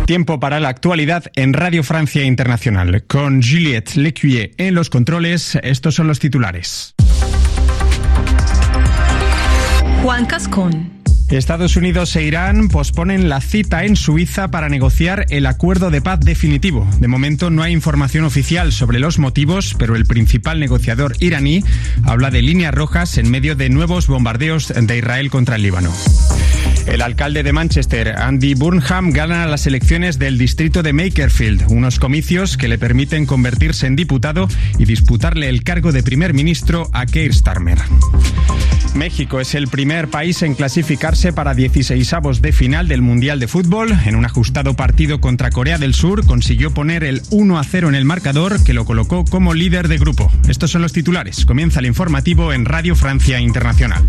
Tiempo para la actualidad en Radio Francia Internacional. Con Juliette Lecuyer en los controles, estos son los titulares. Juan Cascón. Estados Unidos e Irán posponen la cita en Suiza para negociar el acuerdo de paz definitivo. De momento no hay información oficial sobre los motivos, pero el principal negociador iraní habla de líneas rojas en medio de nuevos bombardeos de Israel contra el Líbano. El alcalde de Manchester, Andy Burnham, gana las elecciones del distrito de Makerfield, unos comicios que le permiten convertirse en diputado y disputarle el cargo de primer ministro a Keir Starmer. México es el primer país en clasificarse para 16avos de final del Mundial de Fútbol. En un ajustado partido contra Corea del Sur consiguió poner el 1-0 en el marcador, que lo colocó como líder de grupo. Estos son los titulares. Comienza el informativo en Radio Francia Internacional.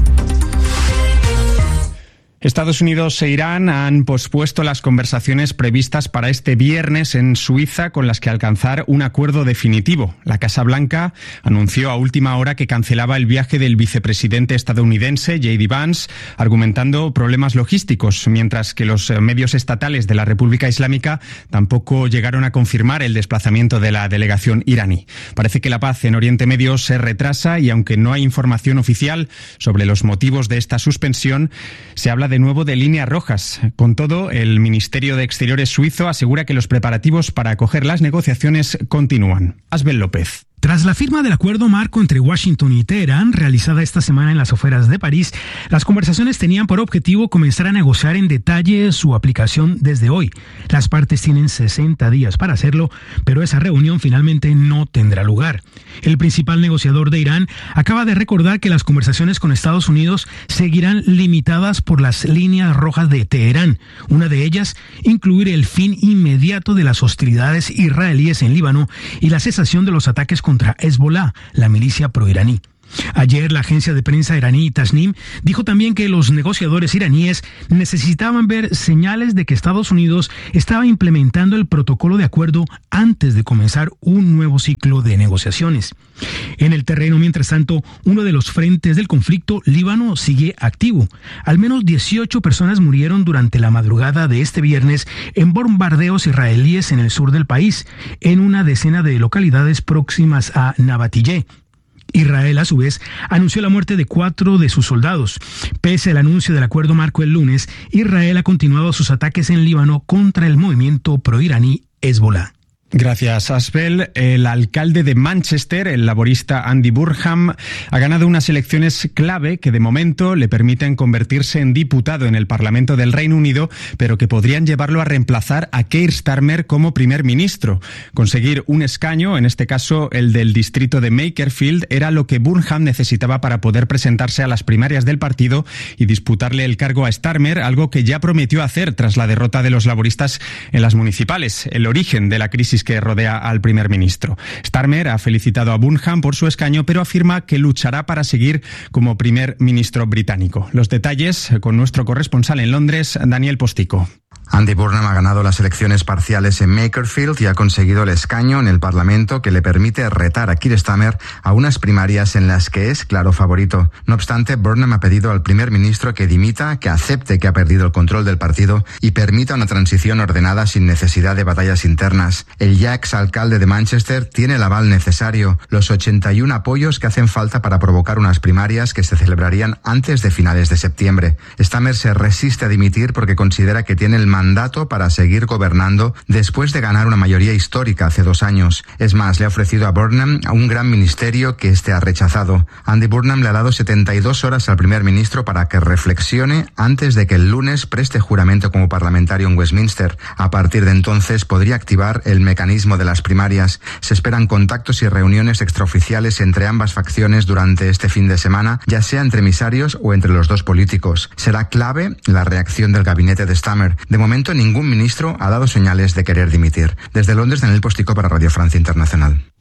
Estados Unidos e Irán han pospuesto las conversaciones previstas para este viernes en Suiza con las que alcanzar un acuerdo definitivo. La Casa Blanca anunció a última hora que cancelaba el viaje del vicepresidente estadounidense J.D. Vance, argumentando problemas logísticos, mientras que los medios estatales de la República Islámica tampoco llegaron a confirmar el desplazamiento de la delegación iraní. Parece que la paz en Oriente Medio se retrasa y aunque no hay información oficial sobre los motivos de esta suspensión, se habla de nuevo de líneas rojas. Con todo, el Ministerio de Exteriores suizo asegura que los preparativos para acoger las negociaciones continúan. Asbel López. Tras la firma del acuerdo marco entre Washington y Teherán, realizada esta semana en las afueras de París, las conversaciones tenían por objetivo comenzar a negociar en detalle su aplicación desde hoy. Las partes tienen 60 días para hacerlo, pero esa reunión finalmente no tendrá lugar. El principal negociador de Irán acaba de recordar que las conversaciones con Estados Unidos seguirán limitadas por las líneas rojas de Teherán. Una de ellas, incluir el fin inmediato de las hostilidades israelíes en Líbano y la cesación de los ataques contra Hezbollah, la milicia proiraní. Ayer, la agencia de prensa iraní Tasnim dijo también que los negociadores iraníes necesitaban ver señales de que Estados Unidos estaba implementando el protocolo de acuerdo antes de comenzar un nuevo ciclo de negociaciones. En el terreno, mientras tanto, uno de los frentes del conflicto, Líbano, sigue activo. Al menos 18 personas murieron durante la madrugada de este viernes en bombardeos israelíes en el sur del país, en una decena de localidades próximas a Nabatiyeh. Israel, a su vez, anunció la muerte de 4 de sus soldados. Pese al anuncio del acuerdo marco el lunes, Israel ha continuado sus ataques en Líbano contra el movimiento proiraní Hezbollah. Gracias, Asbel. El alcalde de Manchester, el laborista Andy Burnham, ha ganado unas elecciones clave que de momento le permiten convertirse en diputado en el Parlamento del Reino Unido, pero que podrían llevarlo a reemplazar a Keir Starmer como primer ministro. Conseguir un escaño, en este caso el del distrito de Makerfield, era lo que Burnham necesitaba para poder presentarse a las primarias del partido y disputarle el cargo a Starmer, algo que ya prometió hacer tras la derrota de los laboristas en las municipales, el origen de la crisis que rodea al primer ministro. Starmer ha felicitado a Burnham por su escaño, pero afirma que luchará para seguir como primer ministro británico. Los detalles con nuestro corresponsal en Londres, Daniel Postico. Andy Burnham ha ganado las elecciones parciales en Makerfield y ha conseguido el escaño en el Parlamento que le permite retar a Keir Starmer a unas primarias en las que es claro favorito. No obstante, Burnham ha pedido al primer ministro que dimita, que acepte que ha perdido el control del partido y permita una transición ordenada sin necesidad de batallas internas. El ya exalcalde de Manchester tiene el aval necesario, los 81 apoyos que hacen falta para provocar unas primarias que se celebrarían antes de finales de septiembre. Starmer se resiste a dimitir porque considera que tiene el mandato para seguir gobernando después de ganar una mayoría histórica hace 2 años. Es más, le ha ofrecido a Burnham un gran ministerio que éste ha rechazado. Andy Burnham le ha dado 72 horas al primer ministro para que reflexione antes de que el lunes preste juramento como parlamentario en Westminster. A partir de entonces podría activar el mecanismo de las primarias. Se esperan contactos y reuniones extraoficiales entre ambas facciones durante este fin de semana, ya sea entre emisarios o entre los dos políticos. Será clave la reacción del gabinete de Starmer. De momento, ningún ministro ha dado señales de querer dimitir. Desde Londres, Daniel Postico para Radio Francia Internacional.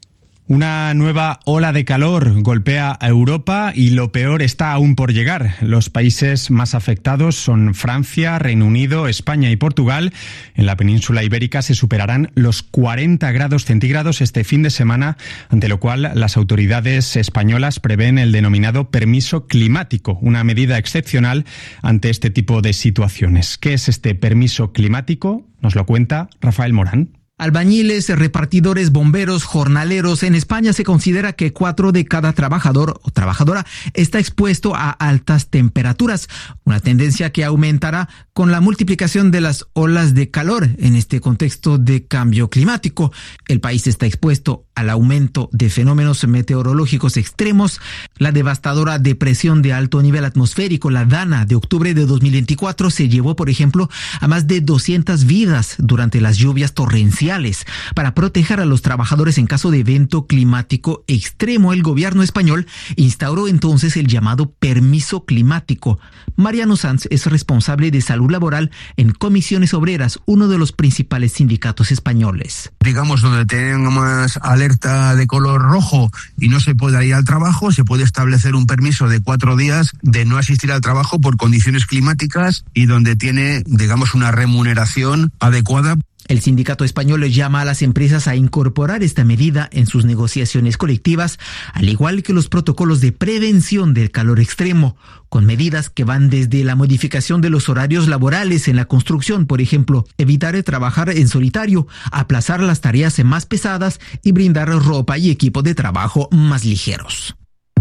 Una nueva ola de calor golpea a Europa y lo peor está aún por llegar. Los países más afectados son Francia, Reino Unido, España y Portugal. En la península ibérica se superarán los 40 grados centígrados este fin de semana, ante lo cual las autoridades españolas prevén el denominado permiso climático, una medida excepcional ante este tipo de situaciones. ¿Qué es este permiso climático? Nos lo cuenta Rafael Morán. Albañiles, repartidores, bomberos, jornaleros. En España se considera que 4 de cada trabajador o trabajadora está expuesto a altas temperaturas, una tendencia que aumentará con la multiplicación de las olas de calor en este contexto de cambio climático. El país está expuesto al aumento de fenómenos meteorológicos extremos. La devastadora depresión de alto nivel atmosférico, la DANA, de octubre de 2024, se llevó, por ejemplo, a más de 200 vidas durante las lluvias torrenciales. Para proteger a los trabajadores en caso de evento climático extremo, el gobierno español instauró entonces el llamado permiso climático. Mariano Sanz es responsable de salud laboral en Comisiones Obreras, uno de los principales sindicatos españoles. Digamos, donde tengamos alerta de color rojo y no se pueda ir al trabajo, se puede establecer un permiso de 4 días de no asistir al trabajo por condiciones climáticas y donde tiene, digamos, una remuneración adecuada. El sindicato español llama a las empresas a incorporar esta medida en sus negociaciones colectivas, al igual que los protocolos de prevención del calor extremo, con medidas que van desde la modificación de los horarios laborales en la construcción, por ejemplo, evitar trabajar en solitario, aplazar las tareas más pesadas y brindar ropa y equipo de trabajo más ligeros.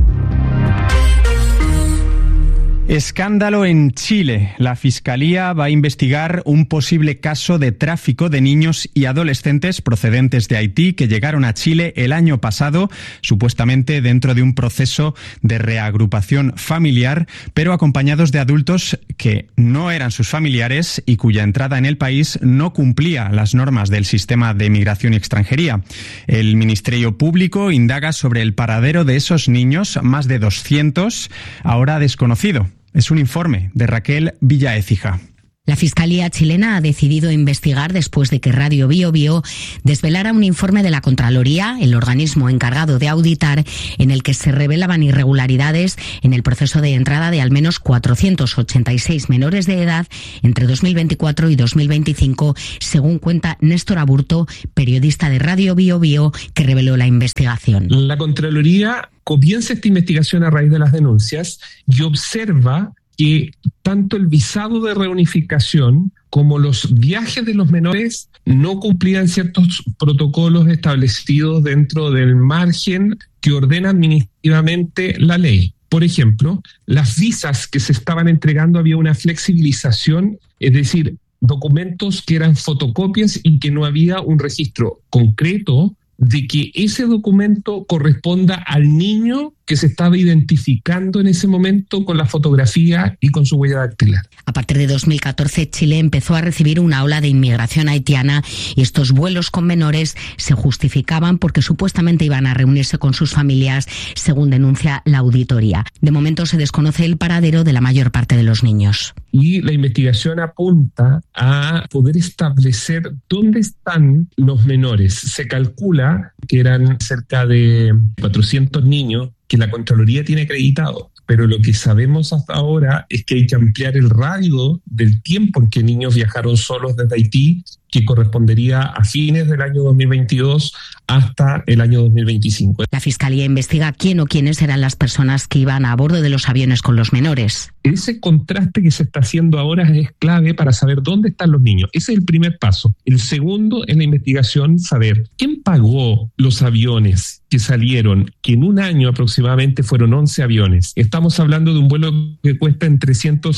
Escándalo en Chile. La Fiscalía va a investigar un posible caso de tráfico de niños y adolescentes procedentes de Haití que llegaron a Chile el año pasado, supuestamente dentro de un proceso de reagrupación familiar, pero acompañados de adultos que no eran sus familiares y cuya entrada en el país no cumplía las normas del sistema de migración y extranjería. El Ministerio Público indaga sobre el paradero de esos niños, más de 200, ahora desconocido. Es un informe de Raquel Villaécija. La Fiscalía chilena ha decidido investigar después de que Radio Bio Bio desvelara un informe de la Contraloría, el organismo encargado de auditar, en el que se revelaban irregularidades en el proceso de entrada de al menos 486 menores de edad entre 2024 y 2025, según cuenta Néstor Aburto, periodista de Radio Bio Bio, que reveló la investigación. La Contraloría comienza esta investigación a raíz de las denuncias y observa que tanto el visado de reunificación como los viajes de los menores no cumplían ciertos protocolos establecidos dentro del margen que ordena administrativamente la ley. Por ejemplo, las visas que se estaban entregando había una flexibilización, es decir, documentos que eran fotocopias y que no había un registro concreto de que ese documento corresponda al niño que se estaba identificando en ese momento con la fotografía y con su huella dactilar. A partir de 2014, Chile empezó a recibir una ola de inmigración haitiana y estos vuelos con menores se justificaban porque supuestamente iban a reunirse con sus familias, según denuncia la auditoría. De momento se desconoce el paradero de la mayor parte de los niños. Y la investigación apunta a poder establecer dónde están los menores. Se calcula que eran cerca de 400 niños que la Contraloría tiene acreditado, pero lo que sabemos hasta ahora es que hay que ampliar el radio del tiempo en que niños viajaron solos desde Haití, que correspondería a fines del año 2022 hasta el año 2025. La Fiscalía investiga quién o quiénes eran las personas que iban a bordo de los aviones con los menores. Ese contraste que se está haciendo ahora es clave para saber dónde están los niños. Ese es el primer paso. El segundo en la investigación, saber quién pagó los aviones que salieron, que en un año aproximadamente fueron 11 aviones. Estamos hablando de un vuelo que cuesta entre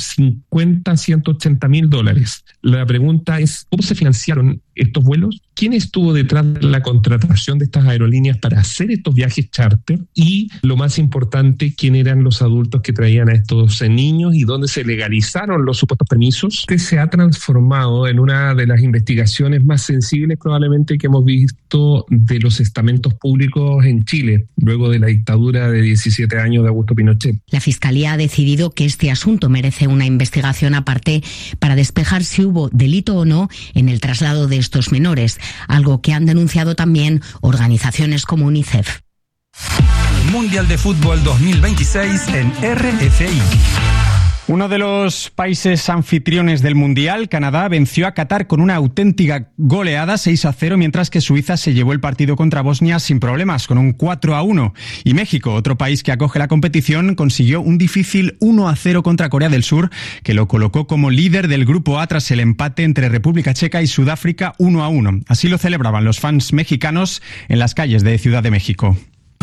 150 a 180 mil dólares. La pregunta es, ¿cómo se financiaron estos vuelos? ¿Quién estuvo detrás de la contratación de estas aerolíneas para hacer estos viajes charter? Y lo más importante, ¿quién eran los adultos que traían a estos niños y dónde se legalizaron los supuestos permisos? Este se ha transformado en una de las investigaciones más sensibles probablemente que hemos visto de los estamentos públicos en Chile, luego de la dictadura de 17 años de Augusto Pinochet. La Fiscalía ha decidido que este asunto merece una investigación aparte para despejar si hubo delito o no en el traslado de estos menores, algo que han denunciado también organizaciones como UNICEF. Mundial de Fútbol 2026 en RFI. Uno de los países anfitriones del Mundial, Canadá, venció a Qatar con una auténtica goleada 6-0, mientras que Suiza se llevó el partido contra Bosnia sin problemas, con un 4-1. Y México, otro país que acoge la competición, consiguió un difícil 1-0 contra Corea del Sur, que lo colocó como líder del Grupo A tras el empate entre República Checa y Sudáfrica 1-1. Así lo celebraban los fans mexicanos en las calles de Ciudad de México.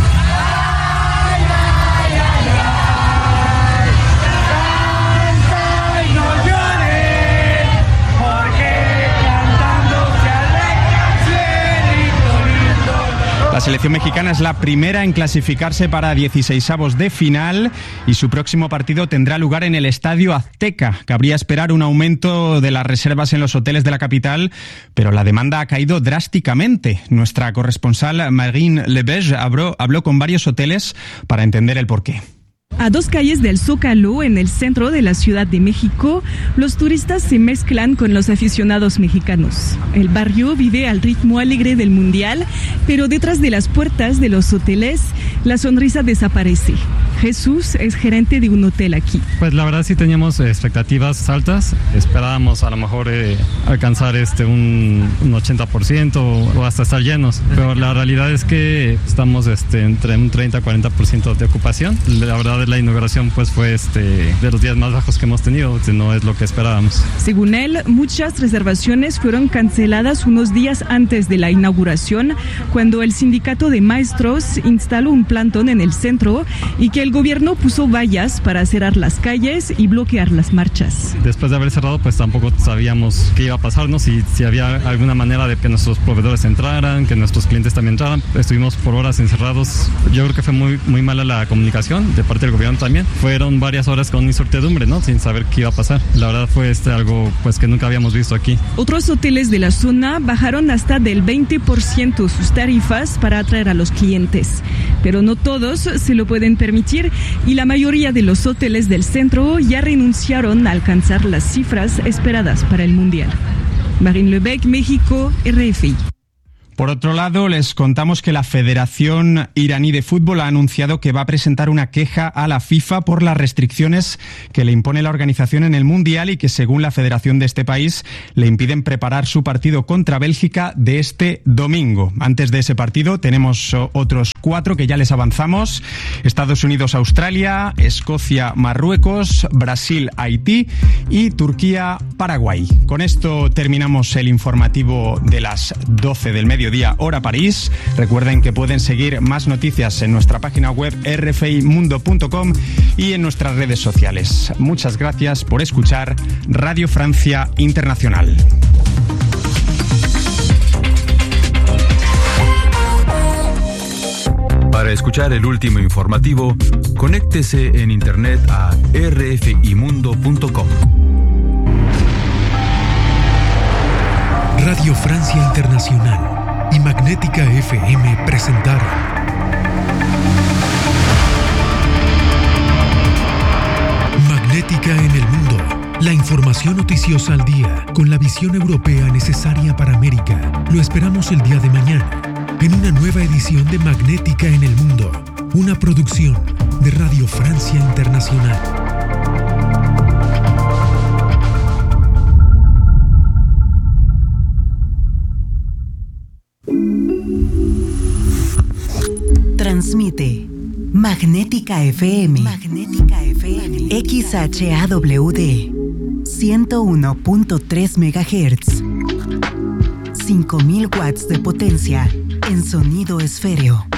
La selección mexicana es la primera en clasificarse para 16avos de final y su próximo partido tendrá lugar en el Estadio Azteca. Cabría esperar un aumento de las reservas en los hoteles de la capital, pero la demanda ha caído drásticamente. Nuestra corresponsal Marine Lebege habló con varios hoteles para entender el porqué. A 2 calles del Zócalo, en el centro de la Ciudad de México, los turistas se mezclan con los aficionados mexicanos. El barrio vive al ritmo alegre del Mundial, pero detrás de las puertas de los hoteles, la sonrisa desaparece. Jesús es gerente de un hotel aquí. Pues la verdad sí teníamos expectativas altas. Esperábamos a lo mejor alcanzar un 80% o hasta estar llenos. Pero la realidad es que estamos entre un 30-40% de ocupación. La verdad la inauguración pues fue de los días más bajos que hemos tenido. No es lo que esperábamos. Según él, muchas reservaciones fueron canceladas unos días antes de la inauguración, cuando el sindicato de maestros instaló un plantón en el centro y que el gobierno puso vallas para cerrar las calles y bloquear las marchas. Después de haber cerrado, pues tampoco sabíamos qué iba a pasar, ¿no? Si había alguna manera de que nuestros proveedores entraran, que nuestros clientes también entraran. Estuvimos por horas encerrados. Yo creo que fue muy mala la comunicación de parte del gobierno también. Fueron varias horas con incertidumbre, ¿no? Sin saber qué iba a pasar. La verdad fue algo pues que nunca habíamos visto aquí. Otros hoteles de la zona bajaron hasta del 20% sus tarifas para atraer a los clientes. Pero no todos se lo pueden permitir y la mayoría de los hoteles del centro ya renunciaron a alcanzar las cifras esperadas para el Mundial. Marine Lebec, México, RFI. Por otro lado, les contamos que la Federación Iraní de Fútbol ha anunciado que va a presentar una queja a la FIFA por las restricciones que le impone la organización en el Mundial y que, según la federación de este país, le impiden preparar su partido contra Bélgica de este domingo. Antes de ese partido tenemos otros 4 que ya les avanzamos: Estados Unidos, Australia, Escocia, Marruecos, Brasil, Haití y Turquía, Paraguay. Con esto terminamos el informativo de las 12 del mediodía, hora París. Recuerden que pueden seguir más noticias en nuestra página web rfimundo.com y en nuestras redes sociales. Muchas gracias por escuchar Radio Francia Internacional. Para escuchar el último informativo, conéctese en internet a rfimundo.com. Radio Francia Internacional y Magnética FM presentaron Magnética en el Mundo, la información noticiosa al día, con la visión europea necesaria para América. Lo esperamos el día de mañana, en una nueva edición de Magnética en el Mundo, una producción de Radio Francia Internacional. Transmite Magnética FM. Magnética FM. XHAWD 101.3 MHz. 5000 watts de potencia en sonido esféreo.